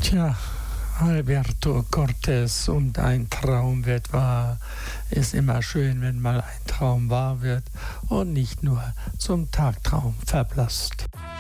Tja, Alberto Cortés und ein Traum wird wahr. Ist immer schön, wenn mal ein Traum wahr wird und nicht nur zum Tagtraum verblasst.